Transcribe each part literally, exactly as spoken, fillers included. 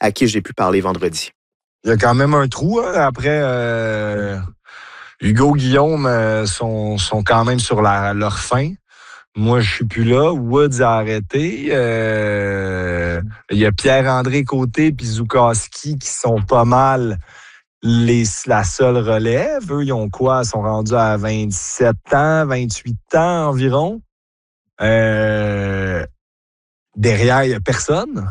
à qui j'ai pu parler vendredi. Il y a quand même un trou, hein, après... Euh, Hugo, Guillaume euh, sont, sont quand même sur la, leur fin. Moi, je suis plus là. Woods a arrêté. Euh, il y a Pierre-André Côté puis Zukowski qui sont pas mal les, la seule relève. Eux, ils ont quoi? Ils sont rendus à vingt-sept ans, vingt-huit ans environ. Euh, derrière, il n'y a personne.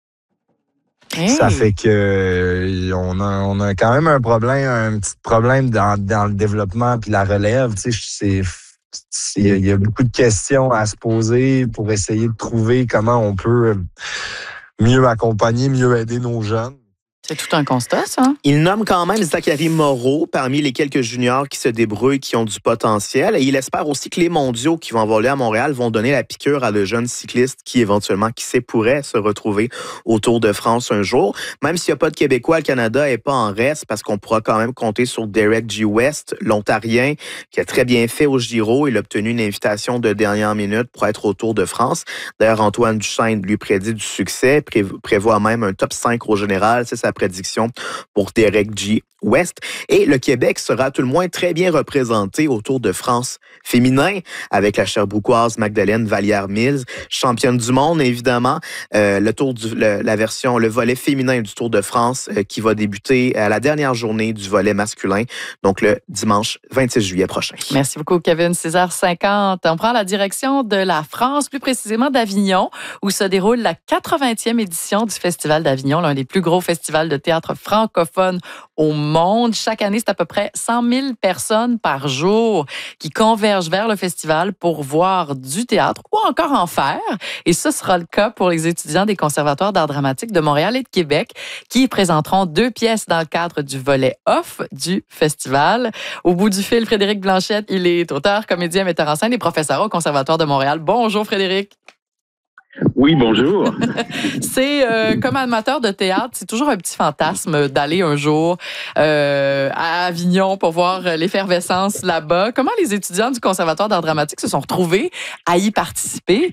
Hey. Ça fait que on a, on a quand même un problème, un petit problème dans, dans le développement puis la relève. Tu sais, c'est, il y a beaucoup de questions à se poser pour essayer de trouver comment on peut mieux accompagner, mieux aider nos jeunes. C'est tout un constat, ça. Il nomme quand même Zachary Moreau parmi les quelques juniors qui se débrouillent, qui ont du potentiel. Et il espère aussi que les mondiaux qui vont avoir lieu à Montréal vont donner la piqûre à de jeunes cyclistes qui, éventuellement, qui sait, pourraient se retrouver au Tour de France un jour. Même s'il n'y a pas de Québécois, le Canada n'est pas en reste parce qu'on pourra quand même compter sur Derek G. West, l'Ontarien, qui a très bien fait au Giro. Il a obtenu une invitation de dernière minute pour être au Tour de France. D'ailleurs, Antoine Duchesne lui prédit du succès, pré- prévoit même un top cinq au général. C'est sa prédiction pour Derek G. West. Et le Québec sera à tout le moins très bien représenté au Tour de France féminin avec la Sherbrookoise Magdalène Vallière-Mills, championne du monde, évidemment. Euh, le tour du, le, la version, le volet féminin du Tour de France euh, qui va débuter à la dernière journée du volet masculin, donc le dimanche vingt-six juillet prochain. Merci beaucoup, Kevin. six heures cinquante. On prend la direction de la France, plus précisément d'Avignon, où se déroule la quatre-vingtième édition du Festival d'Avignon, l'un des plus gros festivals de théâtre francophone au monde. Chaque année, c'est à peu près cent mille personnes par jour qui convergent vers le festival pour voir du théâtre ou encore en faire. Et ce sera le cas pour les étudiants des conservatoires d'art dramatique de Montréal et de Québec qui présenteront deux pièces dans le cadre du volet off du festival. Au bout du fil, Frédéric Blanchette, il est auteur, comédien, metteur en scène et professeur au Conservatoire de Montréal. Bonjour Frédéric. Oui, bonjour. c'est euh, comme amateur de théâtre, c'est toujours un petit fantasme d'aller un jour euh, à Avignon pour voir l'effervescence là-bas. Comment les étudiants du Conservatoire d'art dramatique se sont retrouvés à y participer?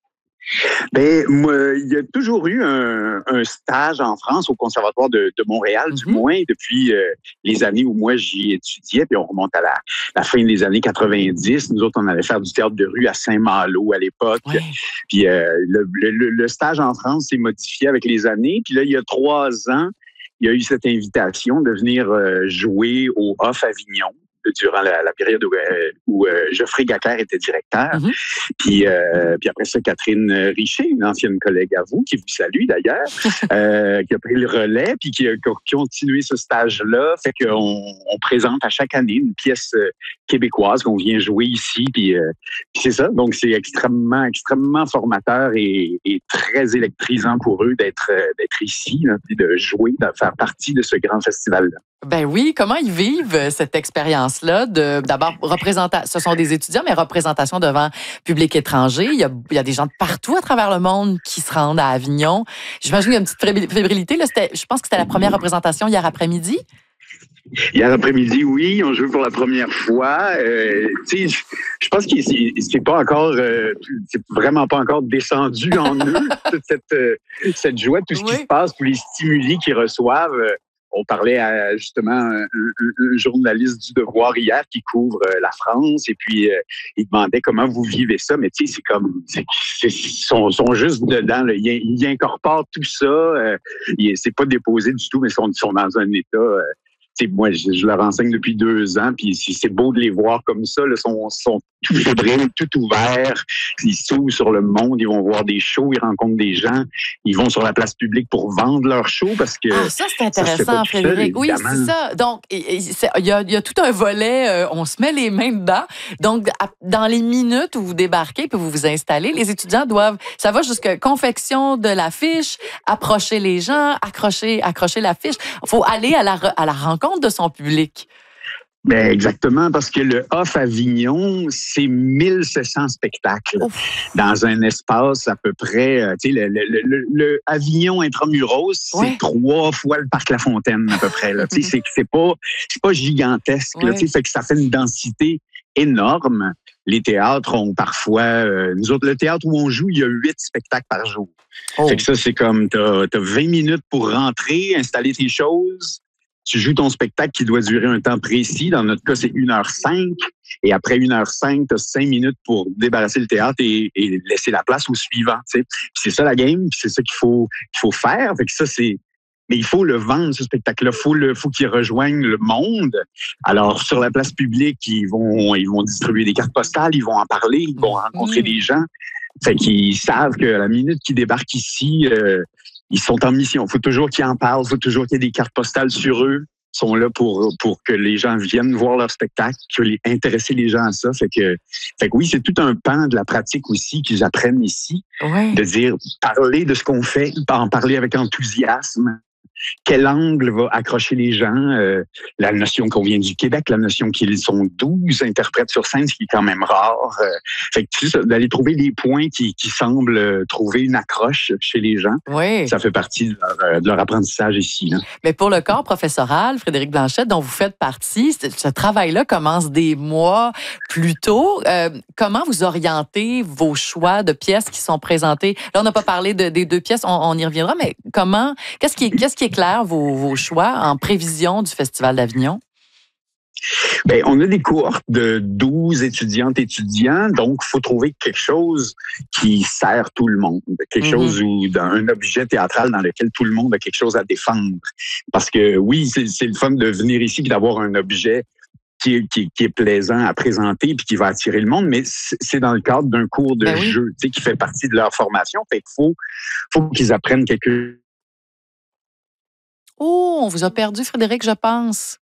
Ben, moi, il y a toujours eu un, un stage en France au Conservatoire de, de Montréal, mm-hmm. du moins depuis euh, les années où moi j'y étudiais, puis on remonte à la, la fin des années quatre-vingt-dix. Nous autres, on allait faire du théâtre de rue à Saint-Malo à l'époque. Ouais. Puis euh, le, le, le stage en France s'est modifié avec les années. Puis là, il y a trois ans, il y a eu cette invitation de venir euh, jouer au Off Avignon durant la, la période où, euh, où euh, Geoffrey Gacquer était directeur. Mm-hmm. Puis, euh, puis après ça, Catherine Richer, une ancienne collègue à vous, qui vous salue d'ailleurs, euh, qui a pris le relais, puis qui a, qui a continué ce stage-là. Fait qu'on on présente à chaque année une pièce euh, québécoise qu'on vient jouer ici. Puis, euh, puis c'est ça. Donc, c'est extrêmement, extrêmement formateur et, et très électrisant pour eux d'être, euh, d'être ici, là, puis de jouer, de faire partie de ce grand festival-là. Ben oui, comment ils vivent cette expérience-là de d'abord représentation, ce sont des étudiants, mais représentation devant public étranger. Il y a, il y a des gens de partout à travers le monde qui se rendent à Avignon. J'imagine qu'il y a une petite fébrilité. Là, c'était, je pense que c'était la première représentation hier après-midi. Hier après-midi, oui, on joue pour la première fois. Euh, tu sais, je pense qu'il c'est pas encore, euh, c'est vraiment pas encore descendu en eux toute cette euh, cette joie, tout ce oui. qui se passe, tous les stimuli qu'ils reçoivent. On parlait à justement un, un, un journaliste du Devoir hier qui couvre euh, la France et puis euh, il demandait comment vous vivez ça, mais tu sais, c'est comme, c'est, c'est, ils sont, sont juste dedans, là. Ils, ils incorporent tout ça, euh, ils, c'est pas déposé du tout, mais ils sont, sont dans un état... Euh, moi, je, je leur enseigne depuis deux ans, puis c'est beau de les voir comme ça. Ils sont, sont tout fébriles, tout ouverts. Ils s'ouvrent sur le monde, ils vont voir des shows, ils rencontrent des gens. Ils vont sur la place publique pour vendre leurs shows parce que... Ah, ça, c'est intéressant, ça, Frédéric. Seul, oui, c'est ça. Donc, il y a, y a tout un volet, euh, on se met les mains dedans. Donc, à, dans les minutes où vous débarquez puis vous vous installez, les étudiants doivent... Ça va jusqu'à confection de l'affiche, approcher les gens, accrocher, accrocher l'affiche. Il faut aller à la, à la rencontre de son public. Ben exactement, parce que le Off Avignon, c'est mille sept cents spectacles Ouf. Dans un espace à peu près, tu sais, le, le, le, le Avignon Intramuros, c'est ouais. trois fois le Parc La Fontaine à peu près. Là. Tu sais, c'est, c'est pas, c'est pas gigantesque. Ouais. Là, tu sais, fait que ça fait une densité énorme. Les théâtres ont parfois... Euh, nous autres, le théâtre où on joue, il y a huit spectacles par jour. Oh. Fait que ça, c'est comme, t'as, t'as vingt minutes pour rentrer, installer tes choses. Tu joues ton spectacle qui doit durer un temps précis. Dans notre cas, c'est une heure cinq. Et après une heure cinq, tu as cinq minutes pour débarrasser le théâtre et, et laisser la place au suivant. T'sais. Puis c'est ça la game, puis c'est ça qu'il faut, qu'il faut faire. Fait que ça, c'est... Mais il faut le vendre, ce spectacle-là. Il faut, le, faut qu'il rejoigne le monde. Alors, sur la place publique, ils vont, ils vont distribuer des cartes postales, ils vont en parler, ils vont rencontrer mmh. des gens. Fait qu'ils savent que la minute qu'ils débarquent ici... Euh, ils sont en mission. Il faut toujours qu'ils en parlent. Il faut toujours qu'il y ait des cartes postales sur eux. Ils sont là pour, pour que les gens viennent voir leur spectacle, que les, intéresser les gens à ça. Fait que, fait que oui, c'est tout un pan de la pratique aussi qu'ils apprennent ici. Ouais. De dire, parler de ce qu'on fait, en parler avec enthousiasme. Quel angle va accrocher les gens? Euh, la notion qu'on vient du Québec, la notion qu'ils sont douze interprètes sur scène, ce qui est quand même rare. Euh, fait que tu sais, d'aller trouver des points qui, qui semblent trouver une accroche chez les gens, oui. Ça fait partie de leur, de leur apprentissage ici. Là. Mais pour le corps professoral, Frédéric Blanchette, dont vous faites partie, ce travail-là commence des mois plus tôt. Euh, comment vous orientez vos choix de pièces qui sont présentées? Là, on n'a pas parlé de, des deux pièces, on, on y reviendra, mais comment, qu'est-ce qui, qu'est-ce qui clair vos, vos choix en prévision du Festival d'Avignon? Bien, on a des cohortes de douze étudiantes et étudiants, donc il faut trouver quelque chose qui sert tout le monde, quelque mm-hmm. chose ou dans un objet théâtral dans lequel tout le monde a quelque chose à défendre. Parce que oui, c'est, c'est le fun de venir ici et d'avoir un objet Qui est, qui, qui est plaisant à présenter puis qui va attirer le monde, mais c'est dans le cadre d'un cours de ben oui. jeu, tu sais, qui fait partie de leur formation. Fait qu'il faut, faut qu'ils apprennent quelque chose. Oh, on vous a perdu, Frédéric, je pense.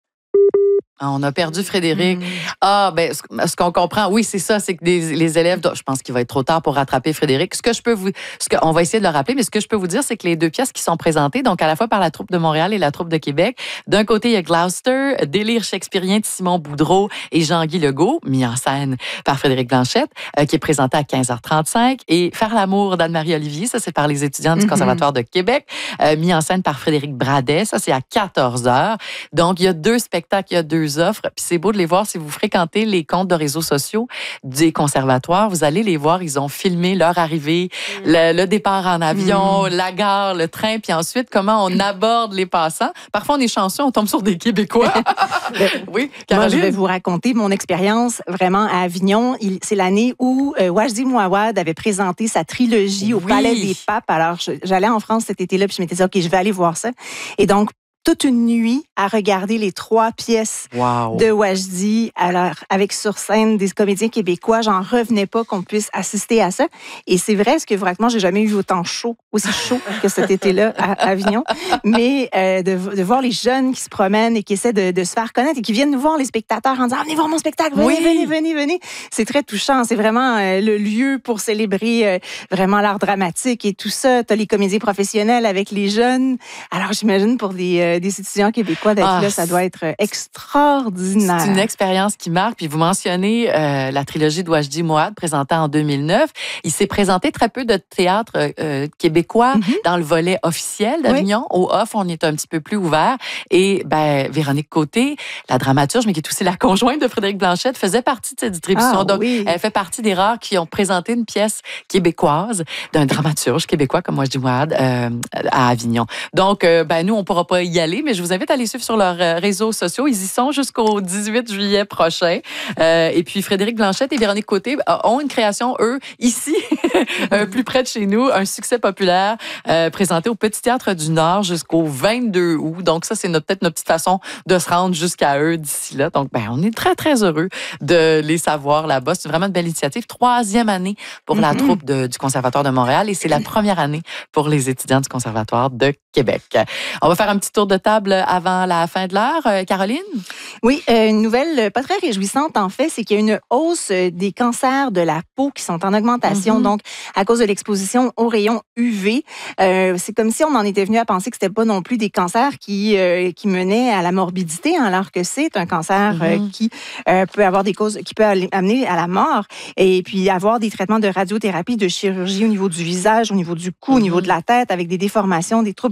Ah, on a perdu Frédéric. Mm. Ah, ben, ce, ce qu'on comprend, oui, c'est ça, c'est que les, les élèves, je pense qu'il va être trop tard pour rattraper Frédéric. Ce que je peux vous, ce que, on va essayer de le rappeler, mais ce que je peux vous dire, c'est que les deux pièces qui sont présentées, donc à la fois par la troupe de Montréal et la troupe de Québec, d'un côté, il y a Gloucester, Délire shakespearien de Simon Boudreau et Jean-Guy Legault, mis en scène par Frédéric Blanchette, euh, qui est présenté à quinze heures trente-cinq, et Faire l'amour d'Anne-Marie Olivier, ça c'est par les étudiants du mm-hmm. Conservatoire de Québec, euh, mis en scène par Frédéric Bradet, ça c'est à quatorze heures. Donc, il y a deux spectacles, il y a deux offres, puis c'est beau de les voir si vous fréquentez les comptes de réseaux sociaux des conservatoires. Vous allez les voir, ils ont filmé leur arrivée, mmh. le, le départ en avion, mmh. la gare, le train, puis ensuite comment on aborde les passants. Parfois, on est chanceux, on tombe sur des Québécois. Oui, Caroline? Moi, je vais vous raconter mon expérience vraiment à Avignon. Il, c'est l'année où euh, Wajdi Mouawad avait présenté sa trilogie au oui. Palais des Papes. Alors, je, j'allais en France cet été-là, puis je m'étais dit, OK, je vais aller voir ça. Et donc, toute une nuit à regarder les trois pièces wow. de Wajdi, alors avec sur scène des comédiens québécois. J'en revenais pas qu'on puisse assister à ça. Et c'est vrai, ce que vous racontez, moi, j'ai jamais eu autant chaud, aussi chaud que cet été-là à Avignon. Mais euh, de, de voir les jeunes qui se promènent et qui essaient de, de se faire connaître et qui viennent nous voir, les spectateurs, en disant ah, « Venez voir mon spectacle, venez, oui. venez, venez, venez ». C'est très touchant. C'est vraiment euh, le lieu pour célébrer euh, vraiment l'art dramatique et tout ça. Tu as les comédiens professionnels avec les jeunes. Alors, j'imagine pour des... Euh, des étudiants québécois d'être ah, là, ça doit être extraordinaire. C'est une expérience qui marque. Puis vous mentionnez euh, la trilogie de Wajdi Mouawad présentée en deux mille neuf. Il s'est présenté très peu de théâtre euh, québécois mm-hmm. dans le volet officiel d'Avignon. Oui. Au off, on est un petit peu plus ouvert. Et ben, Véronique Côté, la dramaturge, mais qui est aussi la conjointe de Frédéric Blanchette, faisait partie de cette distribution. Ah, Donc, oui. elle fait partie des rares qui ont présenté une pièce québécoise d'un dramaturge québécois comme Wajdi Mouawad euh, à Avignon. Donc, euh, ben, nous, on ne pourra pas y aller, mais je vous invite à les suivre sur leurs réseaux sociaux. Ils y sont jusqu'au dix-huit juillet prochain. Euh, et puis, Frédéric Blanchette et Véronique Côté ont une création, eux, ici, plus près de chez nous, un succès populaire euh, présenté au Petit Théâtre du Nord jusqu'au vingt-deux août. Donc, ça, c'est notre, peut-être notre petite façon de se rendre jusqu'à eux d'ici là. Donc, ben, on est très, très heureux de les savoir là-bas. C'est vraiment une belle initiative. Troisième année pour mm-hmm. la troupe de, du Conservatoire de Montréal et c'est la première année pour les étudiants du Conservatoire de Québec. On va faire un petit tour de table avant la fin de l'heure. Euh, Caroline? Oui, euh, une nouvelle pas très réjouissante, en fait, c'est qu'il y a une hausse des cancers de la peau qui sont en augmentation, mm-hmm. donc à cause de l'exposition aux rayons U V. Euh, c'est comme si on en était venu à penser que c'était pas non plus des cancers qui, euh, qui menaient à la morbidité, hein, alors que c'est un cancer mm-hmm. euh, qui euh, peut avoir des causes, qui peut amener à la mort, et puis avoir des traitements de radiothérapie, de chirurgie au niveau du visage, au niveau du cou, mm-hmm. au niveau de la tête, avec des déformations, des troubles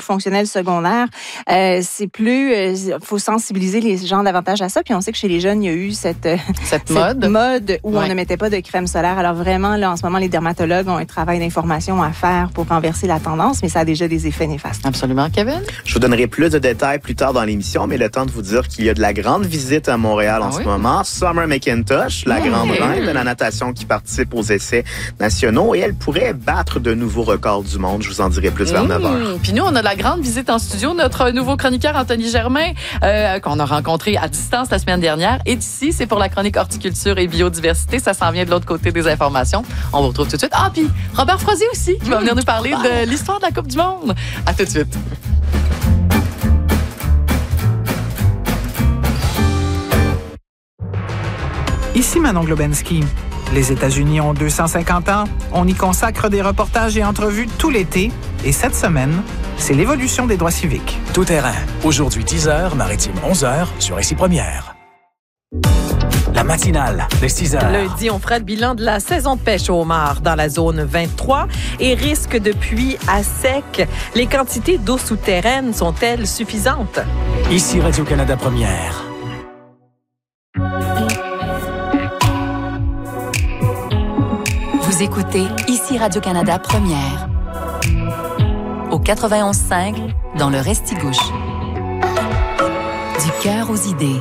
fonctionnel secondaire. Euh, c'est plus, il euh, faut sensibiliser les gens davantage à ça. Puis on sait que chez les jeunes, il y a eu cette, cette, cette mode. mode où ouais. on ne mettait pas de crème solaire. Alors vraiment, là, en ce moment, les dermatologues ont un travail d'information à faire pour renverser la tendance, mais ça a déjà des effets néfastes. Absolument, Kevin. Je vous donnerai plus de détails plus tard dans l'émission, mais le temps de vous dire qu'il y a de la grande visite à Montréal en ah, ce oui? moment. Summer McIntosh, la mmh. grande reine de la natation qui participe aux essais nationaux, et elle pourrait battre de nouveaux records du monde. Je vous en dirai plus vers mmh. neuf heures. Puis nous, on a de la grande visite en studio. Notre nouveau chroniqueur, Anthony Germain, euh, qu'on a rencontré à distance la semaine dernière, est ici. C'est pour la chronique horticulture et biodiversité. Ça s'en vient de l'autre côté des informations. On vous retrouve tout de suite. Ah, puis Robert Froizy aussi, qui va venir nous parler de l'histoire de la Coupe du Monde. À tout de suite. Ici Manon Globensky. Les États-Unis ont deux cent cinquante ans. On y consacre des reportages et entrevues tout l'été. Et cette semaine, c'est l'évolution des droits civiques. Tout terrain. Aujourd'hui dix heures, maritime onze heures sur Ici Première. La matinale de six heures. Lundi, on fera le bilan de la saison de pêche au homard dans la zone vingt-trois et risque de pluie à sec. Les quantités d'eau souterraine sont-elles suffisantes? Ici Radio-Canada Première. Vous écoutez Ici Radio-Canada Première. Au quatre-vingt-onze cinq, dans le Restigouche. Du cœur aux idées.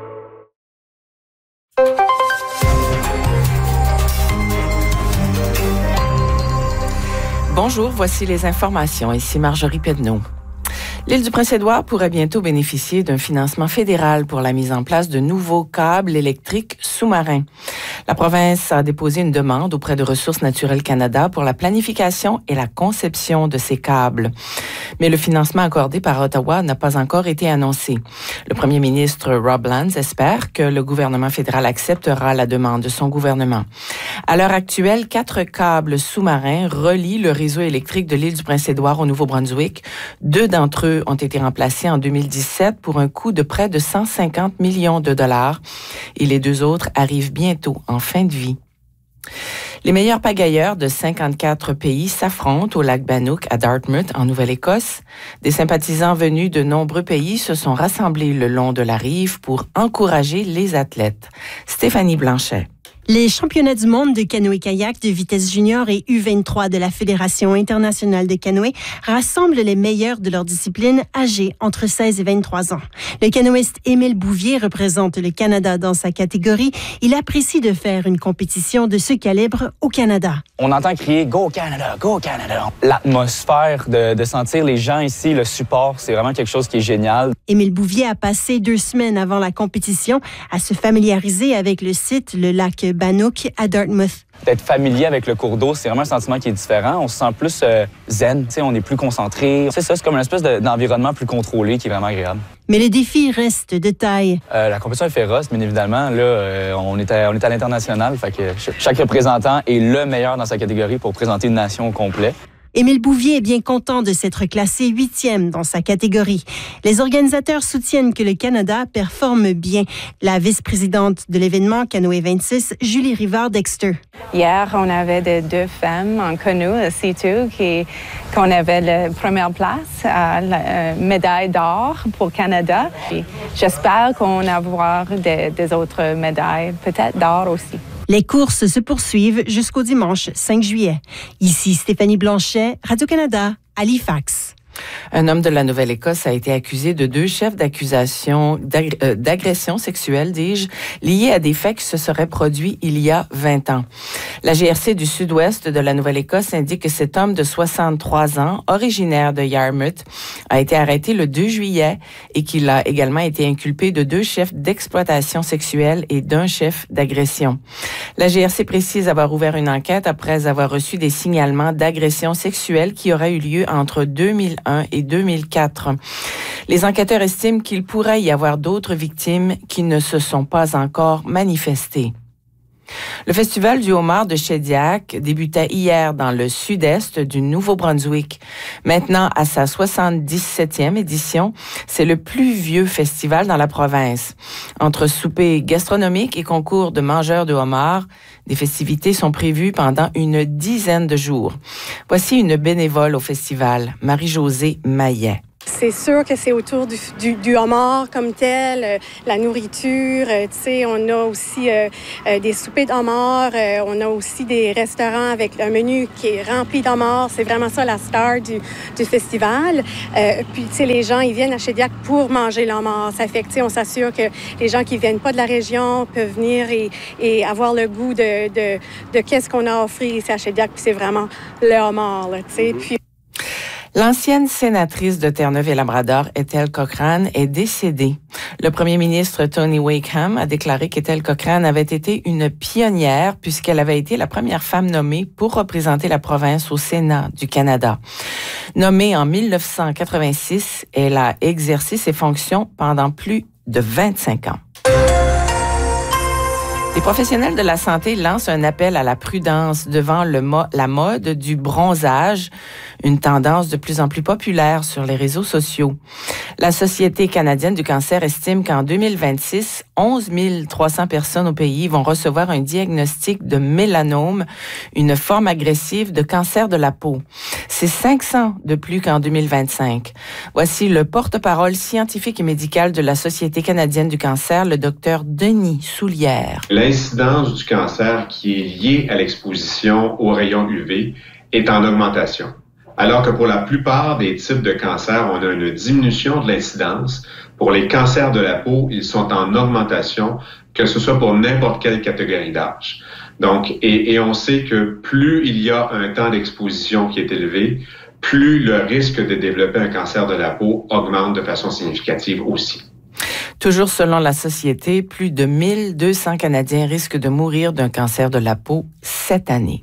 Bonjour, voici les informations. Ici Marjorie Pedneau. L'île du Prince-Édouard pourrait bientôt bénéficier d'un financement fédéral pour la mise en place de nouveaux câbles électriques sous-marins. La province a déposé une demande auprès de Ressources naturelles Canada pour la planification et la conception de ces câbles. Mais le financement accordé par Ottawa n'a pas encore été annoncé. Le premier ministre Rob Lands espère que le gouvernement fédéral acceptera la demande de son gouvernement. À l'heure actuelle, quatre câbles sous-marins relient le réseau électrique de l'île du Prince-Édouard au Nouveau-Brunswick. Deux d'entre eux ont été remplacés en deux mille dix-sept pour un coût de près de cent cinquante millions de dollars et les deux autres arrivent bientôt en fin de vie. Les meilleurs pagailleurs de cinquante-quatre pays s'affrontent au lac Bannock à Dartmouth, en Nouvelle-Écosse. Des sympathisants venus de nombreux pays se sont rassemblés le long de la rive pour encourager les athlètes. Stéphanie Blanchet. Les championnats du monde de canoë-kayak de vitesse junior et U vingt-trois de la Fédération internationale de canoë rassemblent les meilleurs de leur discipline âgés entre seize et vingt-trois ans. Le canoïste Émile Bouvier représente le Canada dans sa catégorie. Il apprécie de faire une compétition de ce calibre au Canada. On entend crier « Go Canada! Go Canada! » L'atmosphère de, de sentir les gens ici, le support, c'est vraiment quelque chose qui est génial. Émile Bouvier a passé deux semaines avant la compétition à se familiariser avec le site, le lac Bannock à Dartmouth. D'être familier avec le cours d'eau, c'est vraiment un sentiment qui est différent. On se sent plus euh, zen, on est plus concentré. C'est ça, c'est comme une espèce de, d'environnement plus contrôlé qui est vraiment agréable. Mais le défi reste de taille. Euh, la compétition est féroce, bien évidemment. Là, euh, on, est à, on est à l'international, fait que chaque représentant est le meilleur dans sa catégorie pour présenter une nation au complet. Émile Bouvier est bien content de s'être classé huitième dans sa catégorie. Les organisateurs soutiennent que le Canada performe bien. La vice-présidente de l'événement Canoë vingt-six, Julie Rivard-Dexter. Hier, on avait de, deux femmes en canoë, C deux, qui qu'on avait la première place, à la euh, médaille d'or pour Canada. Et j'espère qu'on va avoir des, des autres médailles, peut-être d'or aussi. Les courses se poursuivent jusqu'au dimanche cinq juillet. Ici Stéphanie Blanchet, Radio-Canada, Halifax. Un homme de la Nouvelle-Écosse a été accusé de deux chefs d'accusation d'ag- euh, d'agression sexuelle, dis-je, liés à des faits qui se seraient produits il y a vingt ans. La G R C du sud-ouest de la Nouvelle-Écosse indique que cet homme de soixante-trois ans, originaire de Yarmouth, a été arrêté le deux juillet et qu'il a également été inculpé de deux chefs d'exploitation sexuelle et d'un chef d'agression. La G R C précise avoir ouvert une enquête après avoir reçu des signalements d'agression sexuelle qui auraient eu lieu entre deux mille un et deux mille quatre. Les enquêteurs estiment qu'il pourrait y avoir d'autres victimes qui ne se sont pas encore manifestées. Le festival du homard de Shediac débutait hier dans le sud-est du Nouveau-Brunswick. Maintenant, à sa soixante-dix-septième édition, c'est le plus vieux festival dans la province. Entre soupers gastronomiques et concours de mangeurs de homard, des festivités sont prévues pendant une dizaine de jours. Voici une bénévole au festival, Marie-Josée Maillet. C'est sûr que c'est autour du, du, du homard comme tel, euh, la nourriture, euh, tu sais, on a aussi euh, euh, des soupers de homard, euh, on a aussi des restaurants avec un menu qui est rempli d'homard. C'est vraiment ça la star du, du festival. Euh, puis, tu sais, les gens, ils viennent à Shediac pour manger l'homard. Ça fait que, tu sais, on s'assure que les gens qui viennent pas de la région peuvent venir et, et avoir le goût de, de, de qu'est-ce qu'on a offert ici à Shediac. Puis c'est vraiment le homard, là, tu sais. Puis L'ancienne sénatrice de Terre-Neuve-et-Labrador, Ethel Cochrane, est décédée. Le premier ministre Tony Wakeham a déclaré qu'Ethel Cochrane avait été une pionnière puisqu'elle avait été la première femme nommée pour représenter la province au Sénat du Canada. Nommée en mille neuf cent quatre-vingt-six, elle a exercé ses fonctions pendant plus de vingt-cinq ans. Les professionnels de la santé lancent un appel à la prudence devant le mo- la mode du bronzage, une tendance de plus en plus populaire sur les réseaux sociaux. La Société canadienne du cancer estime qu'en deux mille vingt-six, onze mille trois cents personnes au pays vont recevoir un diagnostic de mélanome, une forme agressive de cancer de la peau. C'est cinq cents de plus qu'en deux mille vingt-cinq. Voici le porte-parole scientifique et médical de la Société canadienne du cancer, le docteur Denis Soulière. L'incidence du cancer qui est liée à l'exposition aux rayons U V est en augmentation. Alors que pour la plupart des types de cancers, on a une diminution de l'incidence. Pour les cancers de la peau, ils sont en augmentation, que ce soit pour n'importe quelle catégorie d'âge. Donc, et, et on sait que plus il y a un temps d'exposition qui est élevé, plus le risque de développer un cancer de la peau augmente de façon significative aussi. Toujours selon la Société, plus de mille deux cents Canadiens risquent de mourir d'un cancer de la peau cette année.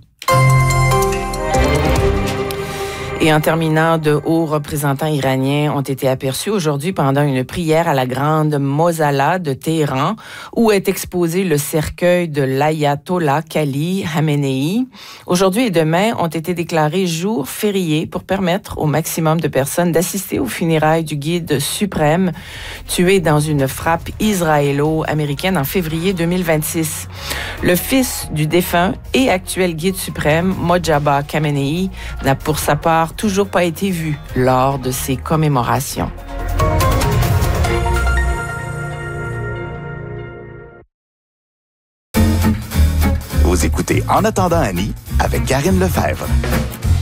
Et en terminant, de hauts représentants iraniens ont été aperçus aujourd'hui pendant une prière à la grande Mosala de Téhéran, où est exposé le cercueil de l'ayatollah Ali Khamenei. Aujourd'hui et demain ont été déclarés jours fériés pour permettre au maximum de personnes d'assister aux funérailles du guide suprême, tué dans une frappe israélo-américaine en février deux mille vingt-six. Le fils du défunt et actuel guide suprême, Mojtaba Khamenei, n'a pour sa part toujours pas été vu lors de ces commémorations. Vous écoutez En attendant Annie avec Karine Lefebvre.